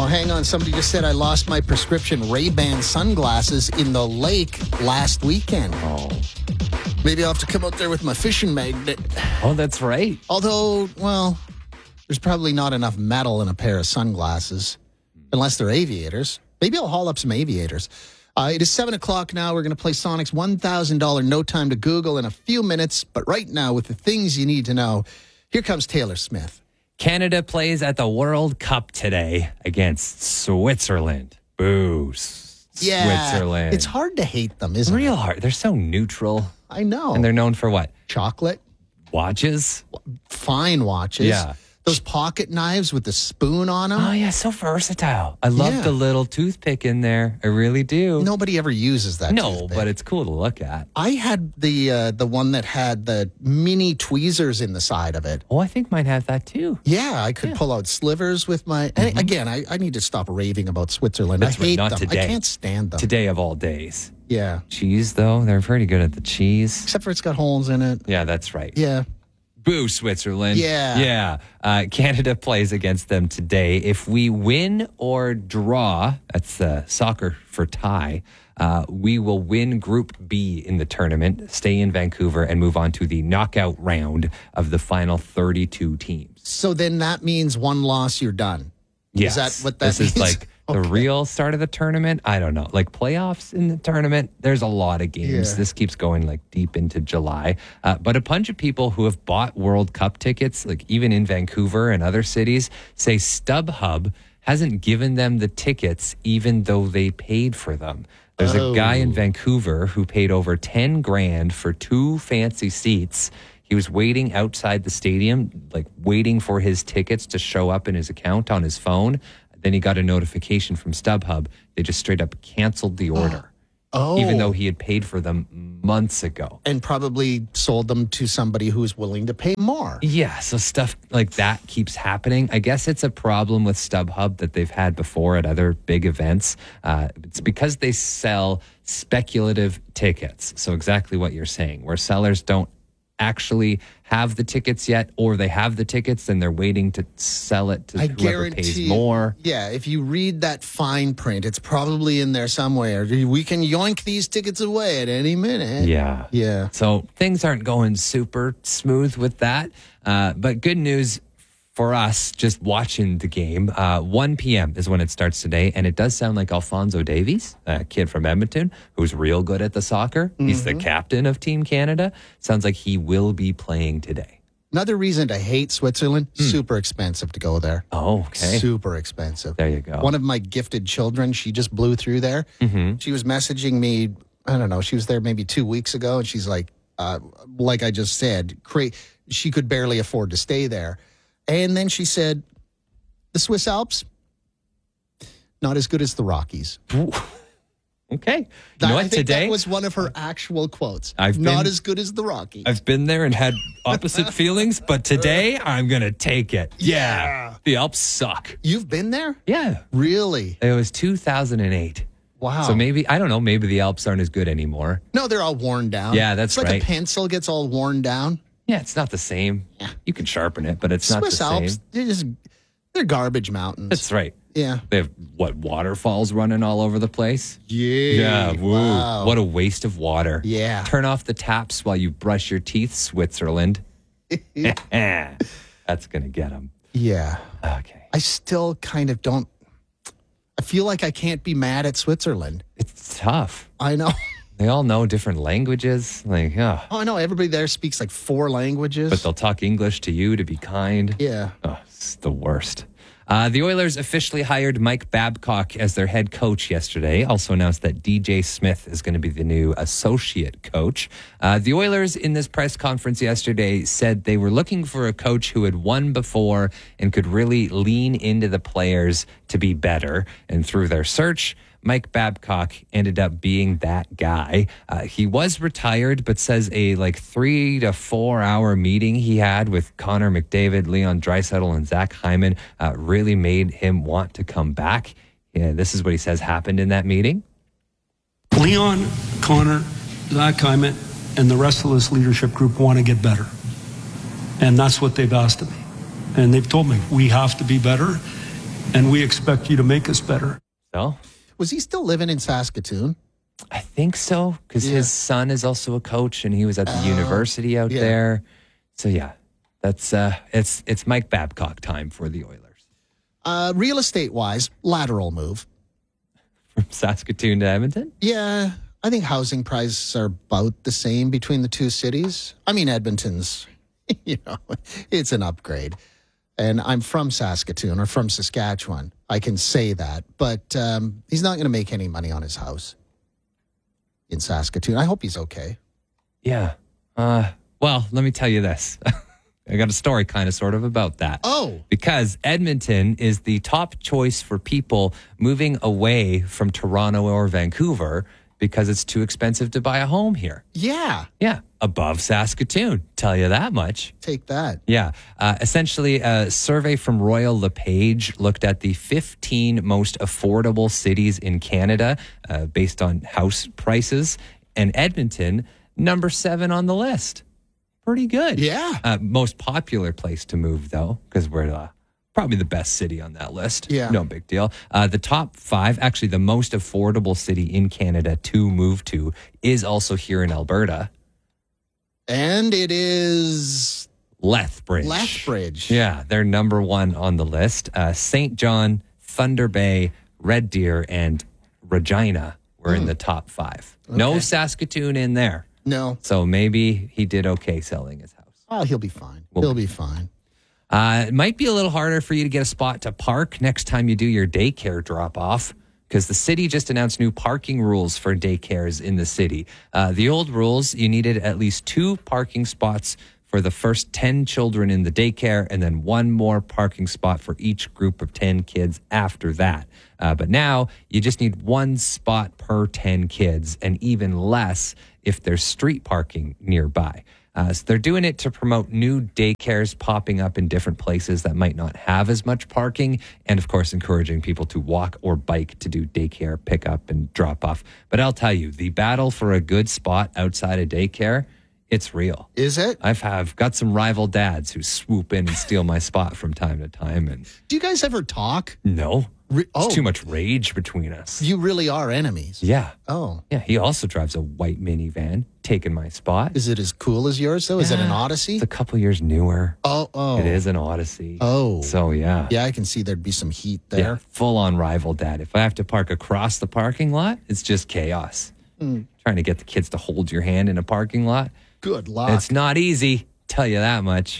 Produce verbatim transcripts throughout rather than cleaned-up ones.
Oh, hang on. Somebody just said I lost my prescription Ray-Ban sunglasses in the lake last weekend. Oh. Maybe I'll have to come out there with my fishing magnet. Oh, that's right. Although, well, there's probably not enough metal in a pair of sunglasses, unless they're aviators. Maybe I'll haul up some aviators. Uh, it is seven o'clock now. We're going to play Sonic's one thousand dollars No Time to Google in a few minutes. But right now, with the things you need to know, here comes Taylor Smith. Canada plays at the World Cup today against Switzerland. Boo. Yeah, Switzerland. It's hard to hate them, isn't Real it? hard. They're so neutral. I know. And they're known for what? Chocolate. Watches? Fine watches. Yeah. Those pocket knives with the spoon on them. Oh, yeah, so versatile. I love Yeah. the little toothpick in there. I really do. Nobody ever uses that No, toothpick. but it's cool to look at. I had the uh, the one that had the mini tweezers in the side of it. Oh, I think mine have that too. Yeah, I could Yeah. pull out slivers with my... And again, I, I need to stop raving about Switzerland. That's I right, hate not them. today. I can't stand them. Today of all days. Yeah. Cheese, though, they're pretty good at the cheese. Except for it's got holes in it. Yeah, that's right. Yeah. Boo, Switzerland. Yeah. Yeah. Uh, Canada plays against them today. If we win or draw, that's uh, soccer for tie, uh, we will win Group B in the tournament, stay in Vancouver, and move on to the knockout round of the final thirty-two teams. So then that means one loss, you're done. Yes. Is that what that this means? is like the Okay. real start of the tournament? I don't know. Like playoffs in the tournament, there's a lot of games. Yeah. This keeps going like deep into July. Uh, but a bunch of people who have bought World Cup tickets, like even in Vancouver and other cities, say StubHub hasn't given them the tickets even though they paid for them. There's Oh. a guy in Vancouver who paid over ten grand for two fancy seats. He was waiting outside the stadium, like waiting for his tickets to show up in his account on his phone. Then he got a notification from StubHub. They just straight up canceled the order, Oh. even though he had paid for them months ago. And probably sold them to somebody who's willing to pay more. Yeah, so stuff like that keeps happening. I guess it's a problem with StubHub that they've had before at other big events. Uh, it's because they sell speculative tickets. So exactly what you're saying, where sellers don't actually have the tickets yet, or they have the tickets and they're waiting to sell it to I whoever guarantee pays you- more. Yeah, if you read that fine print, it's probably in there somewhere. We can yoink these tickets away at any minute. Yeah. Yeah. So things aren't going super smooth with that. Uh, but good news for us just watching the game. Uh, one p.m. is when it starts today. And it does sound like Alphonso Davies, a kid from Edmonton, who's real good at the soccer. He's the captain of Team Canada. Sounds like he will be playing today. Another reason to hate Switzerland, super expensive to go there. Oh, okay. Super expensive. There you go. One of my gifted children, she just blew through there. Mm-hmm. She was messaging me, I don't know, she was there maybe two weeks ago, and she's like, uh, like I just said, cra- she could barely afford to stay there. And then she said, the Swiss Alps, not as good as the Rockies. Okay. You That, know I what? think Today, that was one of her actual quotes. I've not been- as good as the Rockies. I've been there and had opposite feelings, but today I'm going to take it. Yeah. Yeah. The Alps suck. You've been there? Yeah. Really? It was two thousand eight. Wow. So maybe, I don't know, maybe the Alps aren't as good anymore. No, they're all worn down. Yeah, that's it's like right. a pencil gets all worn down. Yeah, it's not the same. You can sharpen it, but it's not Swiss the Alps, same. they're just they're garbage mountains. That's right. yeah. They have, what, waterfalls running all over the place? Yeah. woo. Wow. What a waste of water. Yeah. Turn off the taps while you brush your teeth, Switzerland. That's going to get them. Yeah. Okay. I still kind of don't I feel like I can't be mad at Switzerland. It's tough. I know. They all know different languages. Like, yeah. Oh, I know. Everybody there speaks like four languages. But they'll talk English to you to be kind. yeah. Oh, it's the worst. Uh, the Oilers officially hired Mike Babcock as their head coach yesterday. Also announced that D J Smith is going to be the new associate coach. Uh, the Oilers in this press conference yesterday said they were looking for a coach who had won before and could really lean into the players to be better. And through their search, Mike Babcock ended up being that guy. Uh, he was retired, but says a like three to four hour meeting he had with Connor McDavid, Leon Draisaitl, and Zach Hyman uh, really made him want to come back. Yeah, this is what he says happened in that meeting. Leon, Connor, Zach Hyman, and the rest of this leadership group want to get better. And that's what they've asked of me. And they've told me we have to be better. and we expect you to make us better. So Was he still living in Saskatoon? I think so, because Yeah. his son is also a coach, and he was at the university out yeah. there. So yeah, that's uh, it's it's Mike Babcock time for the Oilers. Uh, real estate wise, lateral move. From Saskatoon to Edmonton? Yeah, I think housing prices are about the same between the two cities. I mean, Edmonton's, you know, it's an upgrade. And I'm from Saskatoon or from Saskatchewan. I can say that. But um, he's not going to make any money on his house in Saskatoon. I hope he's okay. Yeah. Uh, well, let me tell you this. I got a story kind of sort of about that. Oh. Because Edmonton is the top choice for people moving away from Toronto or Vancouver because it's too expensive to buy a home here. Yeah, Yeah. Above Saskatoon. Tell you that much. take that. Yeah. Uh, essentially, a survey from Royal LePage looked at the fifteen most affordable cities in Canada uh, based on house prices. And Edmonton, number seven on the list. Pretty good. Yeah. Uh, most popular place to move, though, because we're uh, probably the best city on that list. Yeah. No big deal. Uh, the top five, actually the most affordable city in Canada to move to is also here in Alberta. And it is Lethbridge. Lethbridge. Yeah, they're number one on the list. Uh, Saint John, Thunder Bay, Red Deer, and Regina were in the top five. No Okay. Saskatoon in there. No. So maybe he did okay selling his house. Oh, he'll be fine. He'll be fine. Uh, it might be a little harder for you to get a spot to park next time you do your daycare drop off because the city just announced new parking rules for daycares in the city. Uh, the old rules, you needed at least two parking spots for the first ten children in the daycare and then one more parking spot for each group of ten kids after that. Uh, but now you just need one spot per ten kids and even less if there's street parking nearby. Uh, so they're doing it to promote new daycares popping up in different places that might not have as much parking, and of course, encouraging people to walk or bike to do daycare pickup and drop off. But I'll tell you, the battle for a good spot outside of daycare, it's real. Is it? I've have got some rival dads who swoop in and steal my spot from time to time, and Do you guys ever talk? no, Re- oh, it's too much rage between us. you really are enemies. Yeah, Oh. yeah. He also drives a white minivan, taking my spot. Is it as cool as yours, though? Is it an Odyssey? It's a couple years newer. Oh, oh. It is an Odyssey. Oh. So, yeah. Yeah, I can see there'd be some heat Yeah, there. full on rival dad. If I have to park across the parking lot, it's just chaos. Mm. Trying to get the kids to hold your hand in a parking lot. Good luck. It's not easy, tell you that much.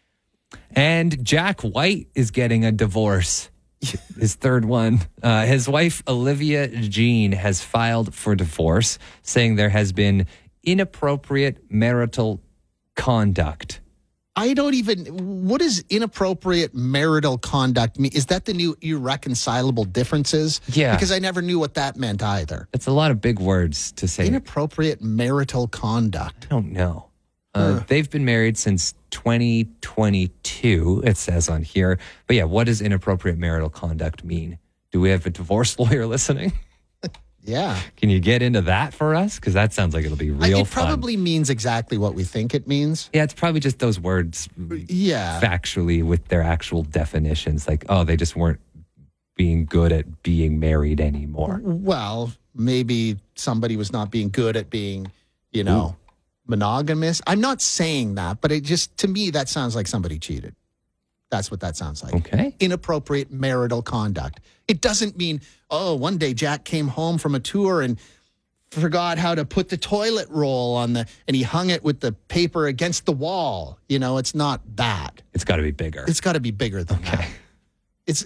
And Jack White is getting a divorce. His third one. Uh, his wife, Olivia Jean, has filed for divorce, saying there has been inappropriate marital conduct. I don't even. What does inappropriate marital conduct mean? Is that the new irreconcilable differences? Yeah. Because I never knew what that meant either. It's a lot of big words to say. Inappropriate marital conduct. I don't know. Uh, They've been married since twenty twenty-two, it says on here. But yeah, what does inappropriate marital conduct mean? Do we have a divorce lawyer listening? Yeah. Can you get into that for us? Because that sounds like it'll be I- real it fun. probably means exactly what we think it means. Yeah, it's probably just those words Yeah. factually with their actual definitions. Like, oh, they just weren't being good at being married anymore. Well, maybe somebody was not being good at being, you know, monogamous. I'm not saying that, but it just, to me, that sounds like somebody cheated. That's what that sounds like. Okay. Inappropriate marital conduct. It doesn't mean, oh, one day Jack came home from a tour and forgot how to put the toilet roll on the, and he hung it with the paper against the wall. You know, it's not that. It's got to be bigger. It's got to be bigger than that. It's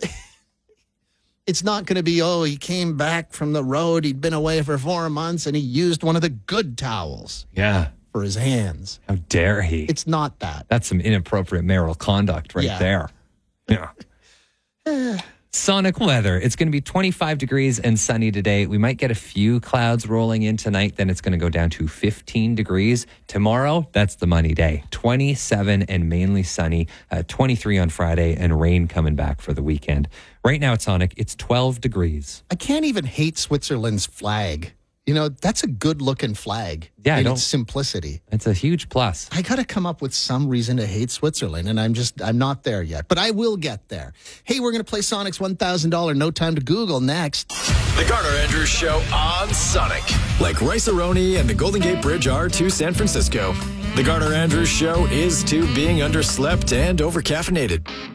it's not going to be, oh, he came back from the road, he'd been away for four months, and he used one of the good towels Yeah. for his hands. How dare he? It's not that. That's some inappropriate marital conduct right Yeah. there. Yeah. Sonic weather. It's going to be twenty-five degrees and sunny today. We might get a few clouds rolling in tonight. Then it's going to go down to fifteen degrees. Tomorrow, that's the money day. twenty-seven and mainly sunny. Uh, twenty-three on Friday and rain coming back for the weekend. Right now at Sonic, it's twelve degrees. I can't even hate Switzerland's flag. You know, that's a good-looking flag. Yeah, I in don't- its simplicity. It's a huge plus. I got to come up with some reason to hate Switzerland, and I'm just, I'm not there yet. But I will get there. Hey, we're going to play Sonic's one thousand dollars No Time to Google next. The Garner Andrews Show on Sonic. Like Rice-A-Roni and the Golden Gate Bridge are to San Francisco. The Garner Andrews Show is to being underslept and overcaffeinated.